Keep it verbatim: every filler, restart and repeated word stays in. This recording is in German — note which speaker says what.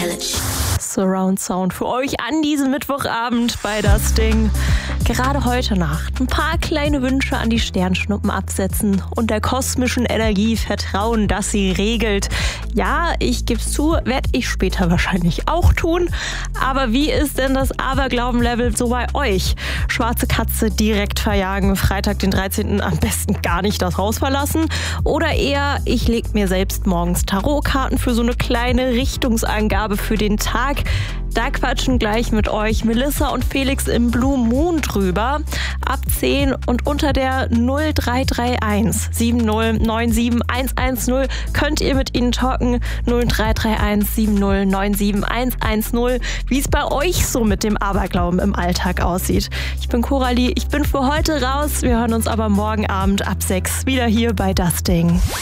Speaker 1: Hellish.
Speaker 2: Surround Sound für euch an diesem Mittwochabend bei Das Ding. Gerade heute Nacht ein paar kleine Wünsche an die Sternschnuppen absetzen und der kosmischen Energie vertrauen, dass sie regelt. Ja, ich geb's zu, werde ich später wahrscheinlich auch tun. Aber wie ist denn das Aberglauben-Level so bei euch? Schwarze Katze direkt verjagen, Freitag den dreizehnten am besten gar nicht das Haus verlassen? Oder eher, ich leg mir selbst morgens Tarotkarten für so eine kleine Richtungsangabe für den Tag? Da quatschen gleich mit euch Melissa und Felix im Blue Moon drüber. Ab zehn und unter der null drei drei eins sieben null neun sieben eins eins null könnt ihr mit ihnen talken. null drei drei eins sieben null neun sieben eins eins null, wie es bei euch so mit dem Aberglauben im Alltag aussieht. Ich bin Coralie, ich bin für heute raus. Wir hören uns aber morgen Abend ab sechs wieder hier bei Das Ding.